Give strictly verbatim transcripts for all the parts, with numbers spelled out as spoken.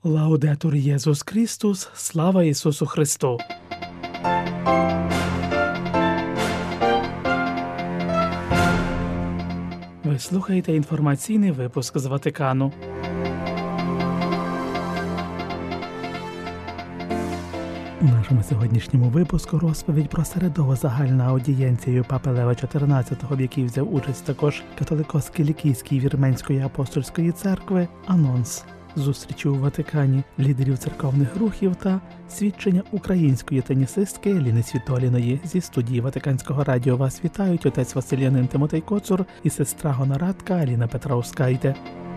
Лаудетур Єсус Христос, слава Ісусу Христу! Ви слухаєте інформаційний випуск з Ватикану. У нашому сьогоднішньому випуску розповідь про середову загальну аудієнцію Папи Лева чотирнадцятого, в якій взяв участь також католикос Кілікійської Вірменської апостольської церкви, анонс зустрічі у Ватикані лідерів церковних рухів та свідчення української тенісистки Еліни Світоліної. Зі студії Ватиканського радіо вас вітають отець Василянин Тимотей Коцур і сестра гонорадка Аліна Петраускайте.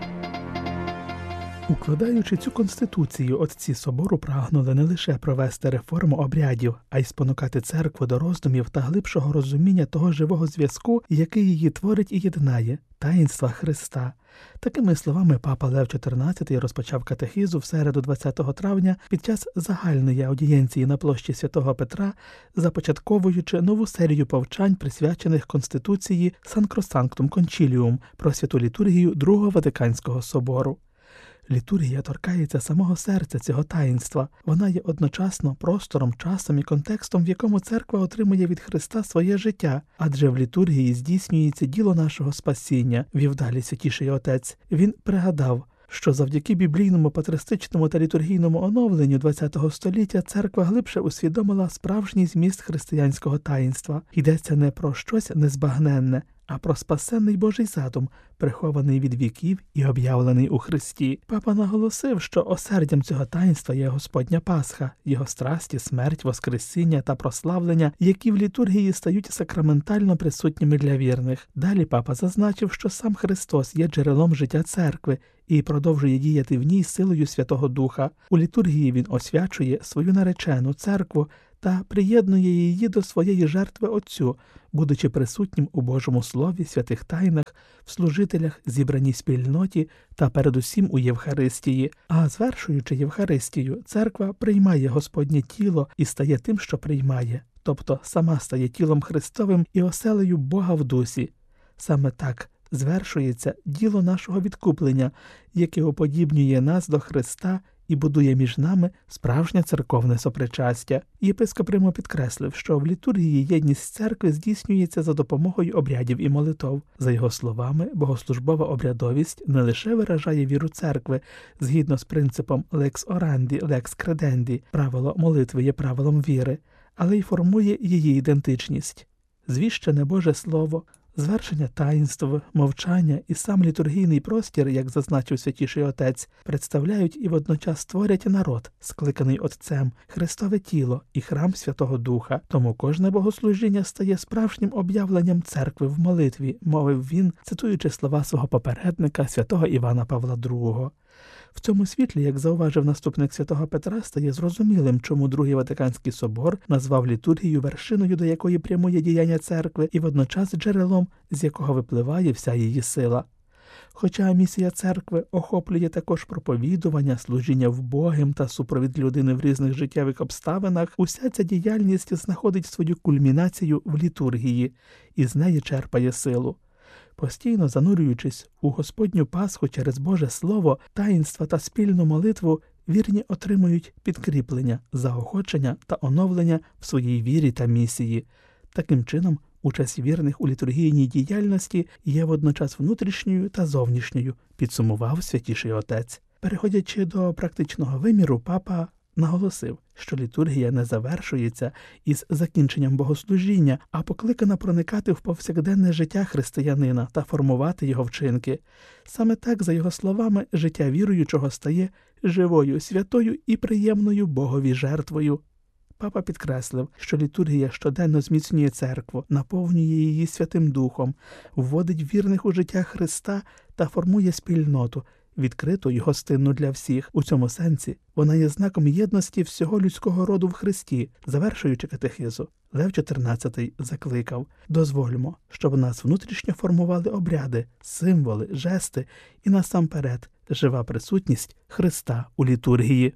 Укладаючи цю конституцію, отці собору прагнули не лише провести реформу обрядів, а й спонукати церкву до роздумів та глибшого розуміння того живого зв'язку, який її творить і єднає – таїнства Христа. Такими словами Папа Лев чотирнадцятий розпочав катехизу в середу двадцятого травня під час загальної аудієнції на площі Святого Петра, започатковуючи нову серію повчань, присвячених Конституції Санкросанктум Кончіліум про святу літургію Другого Ватиканського собору. Літургія торкається самого серця цього таїнства. Вона є одночасно простором, часом і контекстом, в якому церква отримує від Христа своє життя, адже в літургії здійснюється діло нашого спасіння, вів далі святіший отець. Він пригадав, що завдяки біблійному, патристичному та літургійному оновленню ХХ століття церква глибше усвідомила справжній зміст християнського таїнства. Йдеться не про щось незбагненне, а про спасенний Божий задум, прихований від віків і об'явлений у Христі. Папа наголосив, що осердям цього таїнства є Господня Пасха, його страсті, смерть, воскресіння та прославлення, які в літургії стають сакраментально присутніми для вірних. Далі папа зазначив, що сам Христос є джерелом життя церкви і продовжує діяти в ній силою Святого Духа. У літургії він освячує свою наречену церкву та приєднує її до своєї жертви Отцю, будучи присутнім у Божому Слові, святих тайнах, в служителях, зібраній спільноті та передусім у Євхаристії. А звершуючи Євхаристію, церква приймає Господнє тіло і стає тим, що приймає, тобто сама стає тілом Христовим і оселею Бога в дусі. Саме так звершується діло нашого відкуплення, яке уподібнює нас до Христа і будує між нами справжнє церковне сопричастя. Єпископ Риму підкреслив, що в літургії єдність церкви здійснюється за допомогою обрядів і молитов. За його словами, богослужбова обрядовість не лише виражає віру церкви згідно з принципом «lex orandi, lex credendi» – правило молитви є правилом віри, але й формує її ідентичність. Звіщене Боже Слово, звершення таїнств, мовчання і сам літургійний простір, як зазначив святіший отець, представляють і водночас творять народ, скликаний Отцем, Христове тіло і храм Святого Духа. Тому кожне богослужіння стає справжнім об'явленням церкви в молитві, мовив він, цитуючи слова свого попередника, святого Івана Павла другого. В цьому світлі, як зауважив наступник Святого Петра, стає зрозумілим, чому Другий Ватиканський собор назвав літургію вершиною, до якої прямує діяння церкви, і водночас джерелом, з якого випливає вся її сила. Хоча місія церкви охоплює також проповідування, служіння вбогим та супровід людини в різних життєвих обставинах, уся ця діяльність знаходить свою кульмінацію в літургії і з неї черпає силу. Постійно занурюючись у Господню Пасху через Боже Слово, таїнства та спільну молитву, вірні отримують підкріплення, заохочення та оновлення в своїй вірі та місії. Таким чином, участь вірних у літургійній діяльності є водночас внутрішньою та зовнішньою, підсумував святіший отець. Переходячи до практичного виміру, папа наголосив, що літургія не завершується із закінченням богослужіння, а покликана проникати в повсякденне життя християнина та формувати його вчинки. Саме так, за його словами, життя віруючого стає живою, святою і приємною Богові жертвою. Папа підкреслив, що літургія щоденно зміцнює церкву, наповнює її Святим Духом, вводить вірних у життя Христа та формує спільноту, відкриту й гостинну для всіх. У цьому сенсі вона є знаком єдності всього людського роду в Христі. Завершуючи катехизу, Лев чотирнадцятий закликав: «Дозвольмо, щоб нас внутрішньо формували обряди, символи, жести і насамперед жива присутність Христа у літургії».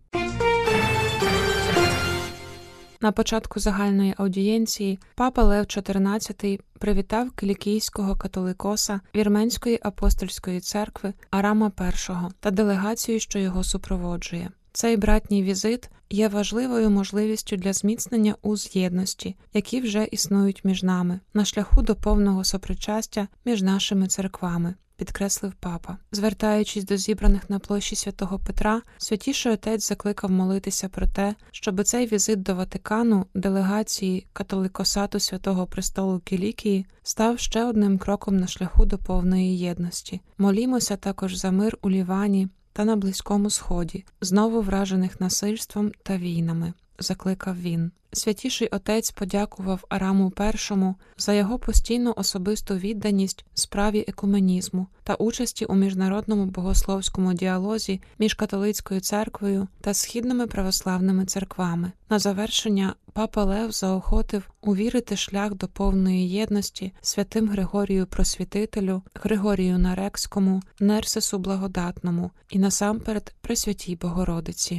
На початку загальної аудієнції папа Лев чотирнадцятий привітав кілікійського католикоса Вірменської апостольської церкви Арама І та делегацію, що його супроводжує. Цей братній візит є важливою можливістю для зміцнення уз єдності, які вже існують між нами, на шляху до повного сопричастя між нашими церквами, підкреслив папа. Звертаючись до зібраних на площі Святого Петра, Святіший Отець закликав молитися про те, щоб цей візит до Ватикану делегації католикосату Святого Престолу Кілікії став ще одним кроком на шляху до повної єдності. Молімося також за мир у Лівані та на Близькому Сході, знову вражених насильством та війнами, закликав він. Святіший Отець подякував Араму Першому за його постійну особисту відданість справі екуменізму та участі у міжнародному богословському діалозі між католицькою церквою та східними православними церквами. На завершення папа Лев заохотив увірити шлях до повної єдності святим Григорію Просвітителю, Григорію Нарекському, Нерсесу Благодатному і насамперед Пресвятій Богородиці.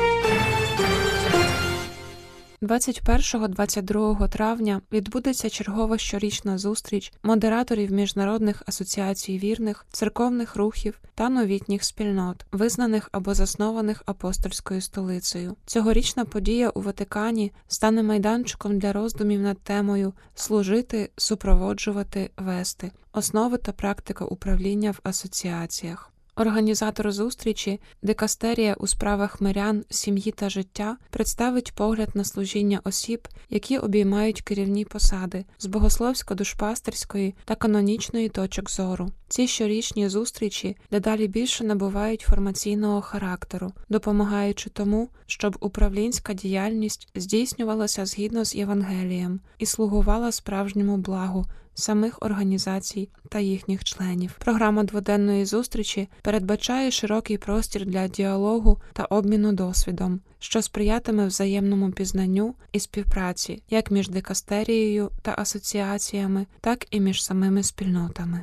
двадцять першого - двадцять другого травня відбудеться чергова щорічна зустріч модераторів міжнародних асоціацій вірних, церковних рухів та новітніх спільнот, визнаних або заснованих апостольською столицею. Цьогорічна подія у Ватикані стане майданчиком для роздумів над темою «Служити, супроводжувати, вести. Основи та практика управління в асоціаціях». Організатор зустрічі, дикастерія у справах мирян, сім'ї та життя, представить погляд на служіння осіб, які обіймають керівні посади, з богословсько-душпастерської та канонічної точок зору. Ці щорічні зустрічі дедалі більше набувають формаційного характеру, допомагаючи тому, щоб управлінська діяльність здійснювалася згідно з Євангелієм і слугувала справжньому благу самих організацій та їхніх членів. Програма дводенної зустрічі передбачає широкий простір для діалогу та обміну досвідом, що сприятиме взаємному пізнанню і співпраці як між дикастерією та асоціаціями, так і між самими спільнотами.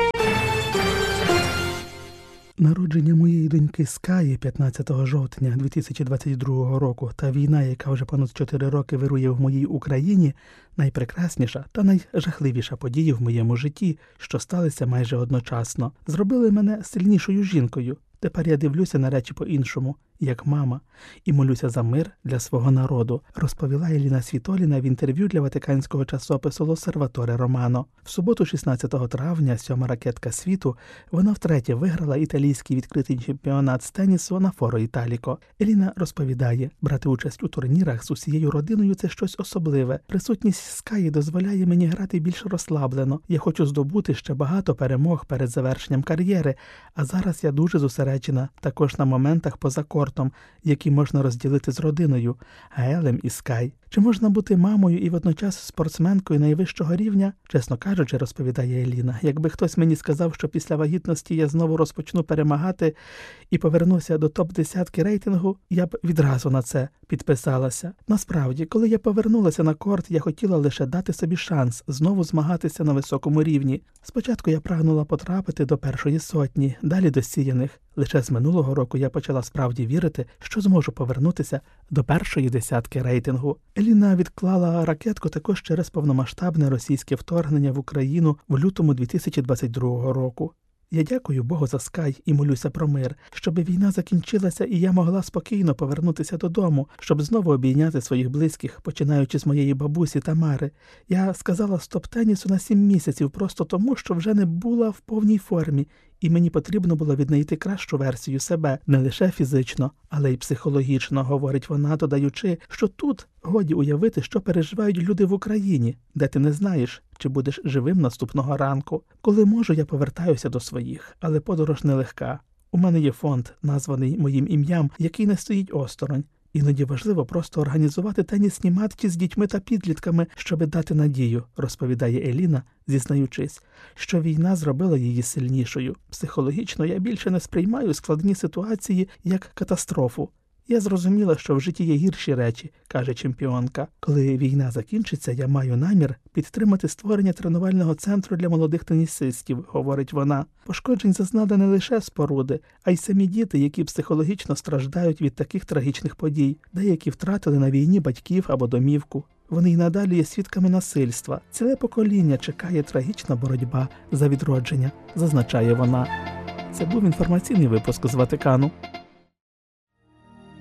Народження моєї доньки Скаї п'ятнадцятого жовтня дві тисячі двадцять другого року та війна, яка вже понад чотири роки вирує в моїй Україні, найпрекрасніша та найжахливіша подія в моєму житті, що сталися майже одночасно, зробили мене сильнішою жінкою. Тепер я дивлюся на речі по-іншому, як мама, і молюся за мир для свого народу, розповіла Еліна Світоліна в інтерв'ю для ватиканського часопису «Лосерваторе Романо». В суботу, шістнадцятого травня, сьома ракетка світу, вона втретє виграла італійський відкритий чемпіонат з тенісу на Форо Італіко. Еліна розповідає, брати участь у турнірах з усією родиною – це щось особливе. Присутність Скаї дозволяє мені грати більш розслаблено. Я хочу здобути ще багато перемог перед завершенням кар'єри, а зараз я дуже зосереджена також на моментах поза кортом, які можна розділити з родиною, Елем і Скай. Чи можна бути мамою і водночас спортсменкою найвищого рівня? Чесно кажучи, розповідає Еліна, якби хтось мені сказав, що після вагітності я знову розпочну перемагати і повернуся до топ-десятки рейтингу, я б відразу на це підписалася. Насправді, коли я повернулася на корт, я хотіла лише дати собі шанс знову змагатися на високому рівні. Спочатку я прагнула потрапити до першої сотні, далі до сіяних. Лише з минулого року я почала справді вірити, що зможу повернутися до першої десятки рейтингу. Еліна відклала ракетку також через повномасштабне російське вторгнення в Україну в лютому дві тисячі двадцять другого року. Я дякую Богу за Скай і молюся про мир, щоб війна закінчилася і я могла спокійно повернутися додому, щоб знову обійняти своїх близьких, починаючи з моєї бабусі Тамари. Я сказала стоп тенісу на сім місяців просто тому, що вже не була в повній формі, і мені потрібно було віднайти кращу версію себе, не лише фізично, але й психологічно, говорить вона, додаючи, що тут годі уявити, що переживають люди в Україні, де ти не знаєш, чи будеш живим наступного ранку. Коли можу, я повертаюся до своїх, але подорож нелегка. У мене є фонд, названий моїм ім'ям, який не стоїть осторонь. Іноді важливо просто організувати тенісні матчі з дітьми та підлітками, щоби дати надію, розповідає Еліна, зізнаючись, що війна зробила її сильнішою. Психологічно я більше не сприймаю складні ситуації як катастрофу. Я зрозуміла, що в житті є гірші речі, каже чемпіонка. Коли війна закінчиться, я маю намір підтримати створення тренувального центру для молодих тенісистів, говорить вона. Пошкоджень зазнали не лише споруди, а й самі діти, які психологічно страждають від таких трагічних подій. Деякі втратили на війні батьків або домівку. Вони й надалі є свідками насильства. Ціле покоління чекає трагічна боротьба за відродження, зазначає вона. Це був інформаційний випуск з Ватикану.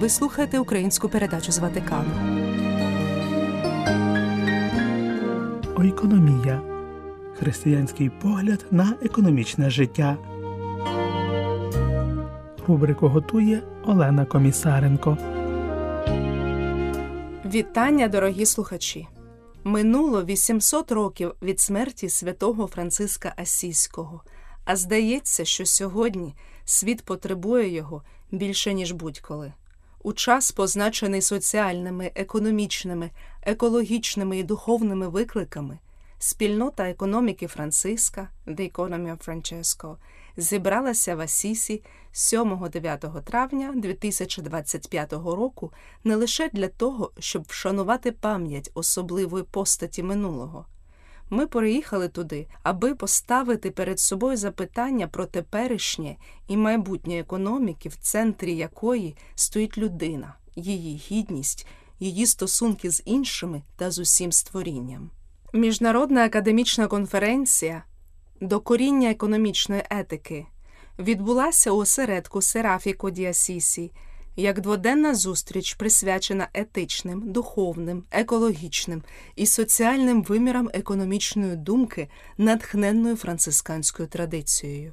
Ви слухаєте українську передачу з Ватикану. Ойкономія. Християнський погляд на економічне життя. Рубрику готує Олена Комісаренко. Вітання, дорогі слухачі! Минуло вісімсот років від смерті святого Франциска Ассізького, а здається, що сьогодні світ потребує його більше, ніж будь-коли. У час, позначений соціальними, економічними, екологічними і духовними викликами, спільнота економіки Франциска, The Economy of Francesco, зібралася в Асісі сьомого-дев'ятого травня дві тисячі двадцять п'ятого року не лише для того, щоб вшанувати пам'ять особливої постаті минулого. Ми приїхали туди, аби поставити перед собою запитання про теперішнє і майбутнє економіки, в центрі якої стоїть людина, її гідність, її стосунки з іншими та з усім створінням. Міжнародна академічна конференція «Докоріння економічної етики» відбулася у осередку Серафіко ді Асісі як дводенна зустріч, присвячена етичним, духовним, екологічним і соціальним вимірам економічної думки, натхненною францисканською традицією.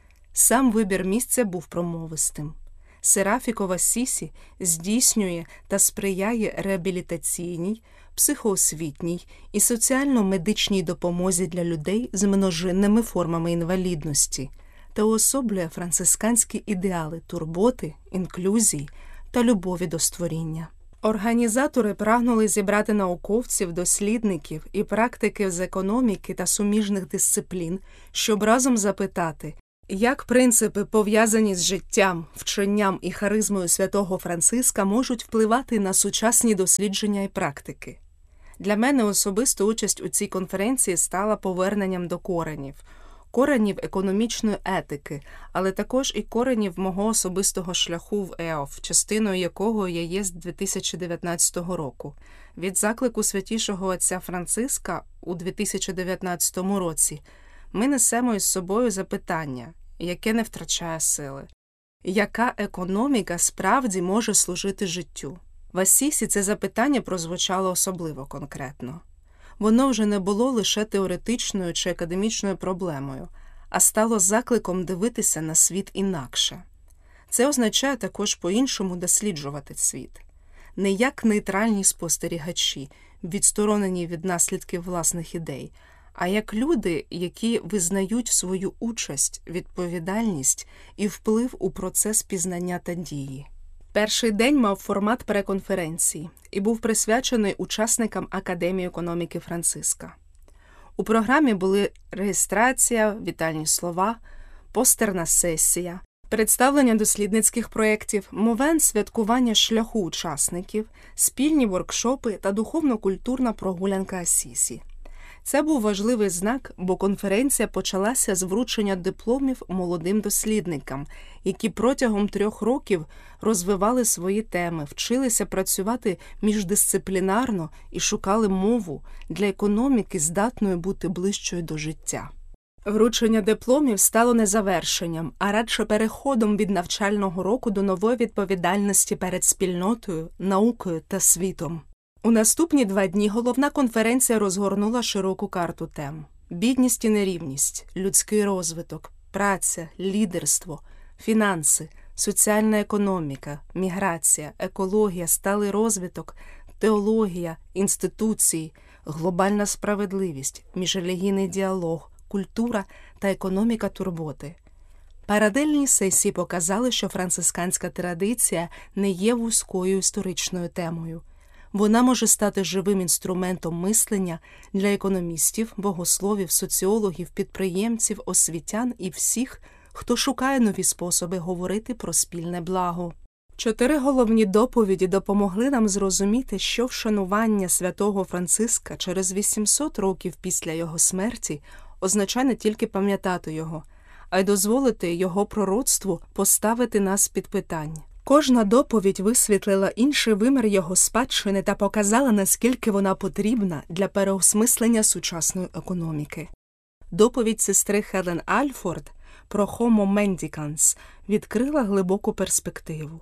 Сам вибір місця був промовистим. Серафіко в Асісі здійснює та сприяє реабілітаційній, психоосвітній і соціально-медичній допомозі для людей з множинними формами інвалідності та уособлює францисканські ідеали турботи, інклюзії та любові до створіння. Організатори прагнули зібрати науковців, дослідників і практиків з економіки та суміжних дисциплін, щоб разом запитати, як принципи, пов'язані з життям, вченням і харизмою святого Франциска, можуть впливати на сучасні дослідження і практики. Для мене особисто участь у цій конференції стала поверненням до коренів. Коренів економічної етики, але також і коренів мого особистого шляху в Е О Ф, частиною якого я є з дві тисячі дев'ятнадцятого року. Від заклику святішого отця Франциска у дві тисячі дев'ятнадцятому році ми несемо із собою запитання, яке не втрачає сили. Яка економіка справді може служити життю? В Асісі це запитання прозвучало особливо конкретно. Воно вже не було лише теоретичною чи академічною проблемою, а стало закликом дивитися на світ інакше. Це означає також по-іншому досліджувати світ. Не як нейтральні спостерігачі, відсторонені від наслідків власних ідей, а як люди, які визнають свою участь, відповідальність і вплив у процес пізнання та дії. Перший день мав формат преконференції і був присвячений учасникам Академії економіки Франциска. У програмі були реєстрація, вітальні слова, постерна сесія, представлення дослідницьких проєктів, мовен святкування шляху учасників, спільні воркшопи та духовно-культурна прогулянка Асісі. Це був важливий знак, бо конференція почалася з вручення дипломів молодим дослідникам, які протягом трьох років розвивали свої теми, вчилися працювати міждисциплінарно і шукали мову для економіки, здатної бути ближчою до життя. Вручення дипломів стало не завершенням, а радше переходом від навчального року до нової відповідальності перед спільнотою, наукою та світом. У наступні два дні головна конференція розгорнула широку карту тем. Бідність і нерівність, людський розвиток, праця, лідерство, фінанси, соціальна економіка, міграція, екологія, сталий розвиток, теологія, інституції, глобальна справедливість, міжрелігійний діалог, культура та економіка турботи. Паралельні сесії показали, що францисканська традиція не є вузькою історичною темою. Вона може стати живим інструментом мислення для економістів, богословів, соціологів, підприємців, освітян і всіх, хто шукає нові способи говорити про спільне благо. Чотири головні доповіді допомогли нам зрозуміти, що вшанування святого Франциска через вісімсот років після його смерті означає не тільки пам'ятати його, а й дозволити його пророцтву поставити нас під питання. Кожна доповідь висвітлила інший вимір його спадщини та показала, наскільки вона потрібна для переосмислення сучасної економіки. Доповідь сестри Хелен Альфорд про Homo Mendicans відкрила глибоку перспективу.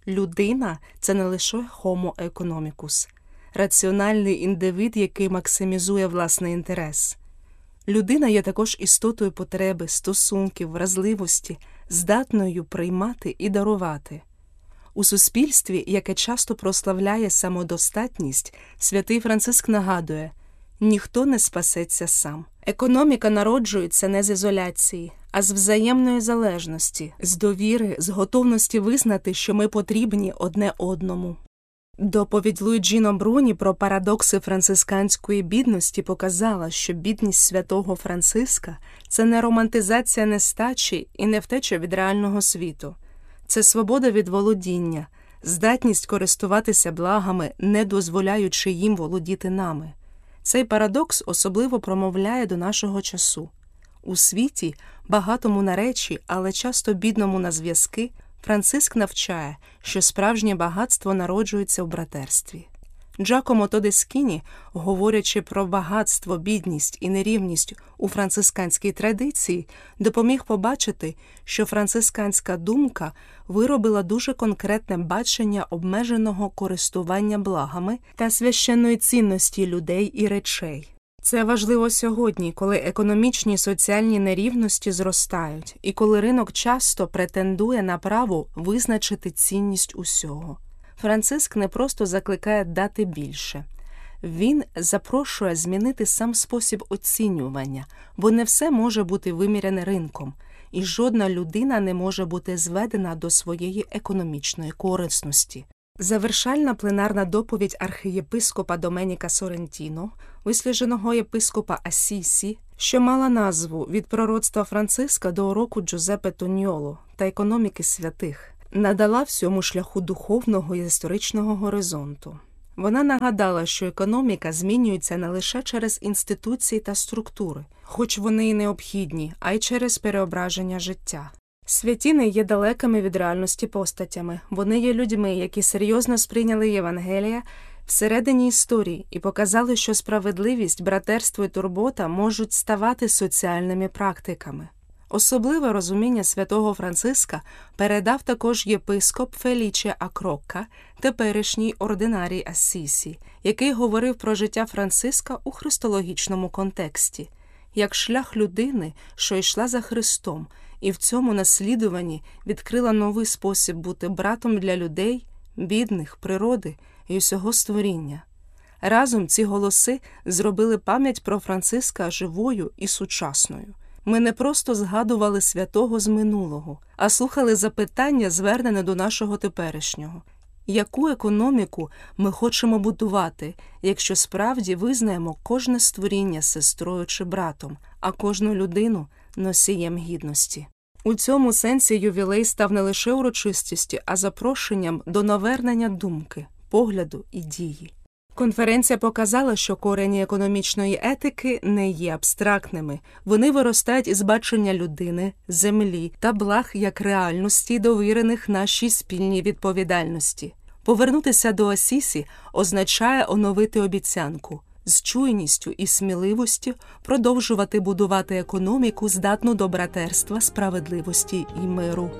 Людина – це не лише Homo economicus, раціональний індивид, який максимізує власний інтерес. Людина є також істотою потреби, стосунків, вразливості, здатною приймати і дарувати. У суспільстві, яке часто прославляє самодостатність, святий Франциск нагадує – ніхто не спасеться сам. Економіка народжується не з ізоляції, а з взаємної залежності, з довіри, з готовності визнати, що ми потрібні одне одному. Доповідь Луїджіно Бруні про парадокси францисканської бідності показала, що бідність святого Франциска – це не романтизація нестачі і не втеча від реального світу. Це свобода від володіння, здатність користуватися благами, не дозволяючи їм володіти нами. Цей парадокс особливо промовляє до нашого часу. У світі, багатому на речі, але часто бідному на зв'язки, Франциск навчає, що справжнє багатство народжується в братерстві. Джакомо Тодескіні, говорячи про багатство, бідність і нерівність у францисканській традиції, допоміг побачити, що францисканська думка виробила дуже конкретне бачення обмеженого користування благами та священної цінності людей і речей. Це важливо сьогодні, коли економічні і соціальні нерівності зростають, і коли ринок часто претендує на право визначити цінність усього. Франциск не просто закликає дати більше. Він запрошує змінити сам спосіб оцінювання, бо не все може бути виміряне ринком, і жодна людина не може бути зведена до своєї економічної корисності. Завершальна пленарна доповідь архієпископа Доменіка Сорентіно, вислуженого єпископа Ассісі, що мала назву «Від пророцтва Франциска до уроку Джузеппе Тоньоло та економіки святих», надала всьому шляху духовного і історичного горизонту. Вона нагадала, що економіка змінюється не лише через інституції та структури, хоч вони і необхідні, а й через переображення життя. Святі не є далекими від реальності постатями. Вони є людьми, які серйозно сприйняли Євангелія всередині історії і показали, що справедливість, братерство і турбота можуть ставати соціальними практиками. Особливе розуміння святого Франциска передав також єпископ Феліче Акрокка, теперішній ординарій Ассісі, який говорив про життя Франциска у христологічному контексті, як шлях людини, що йшла за Христом, і в цьому наслідуванні відкрила новий спосіб бути братом для людей, бідних, природи і усього створіння. Разом ці голоси зробили пам'ять про Франциска живою і сучасною. Ми не просто згадували святого з минулого, а слухали запитання, звернене до нашого теперішнього. Яку економіку ми хочемо будувати, якщо справді визнаємо кожне створіння сестрою чи братом, а кожну людину – носієм гідності? У цьому сенсі ювілей став не лише урочистістю, а запрошенням до навернення думки, погляду і дії. Конференція показала, що корені економічної етики не є абстрактними. Вони виростають із бачення людини, землі та благ як реальності, довірених нашій спільній відповідальності. Повернутися до Асісі означає оновити обіцянку, з чуйністю і сміливостю продовжувати будувати економіку, здатну до братерства, справедливості і миру.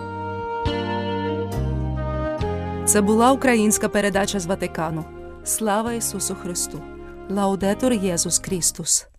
Це була українська передача з Ватикану. Слава Ісусу Христу! Лаудетур Єсус Христос!